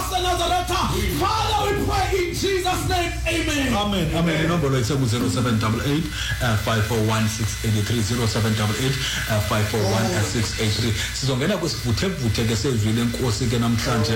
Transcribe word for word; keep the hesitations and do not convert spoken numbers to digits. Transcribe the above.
Christ the Nazareth. Father, we pray in Jesus' name. Amen. Amen. Amen. Number is zero seven eight eight five four one six eight three zero seven eight eight five four one six eight three. Sizongena kusivuthe vuthe ke sevile inkosi ke namhlanje.